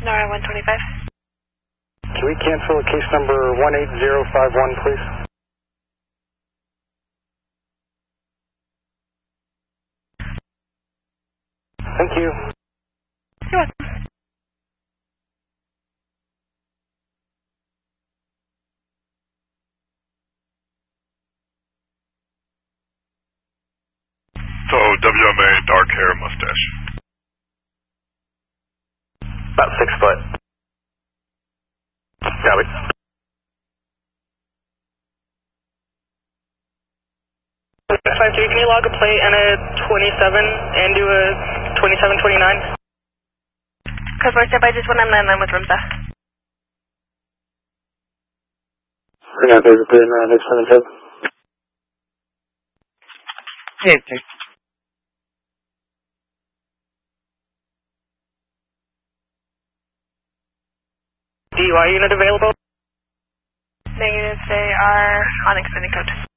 NARA 125. Can we cancel case number 18051, please? Thank you. You're welcome. So WMA, dark hair, mustache. About 6 foot. Copy. Can you log a plate and a 27 and do a 2729? Code 4, step by just 199 with Rimsa. We're going to have to put in next 77. Hey, okay. DUI unit available? Negative, they are on extended code.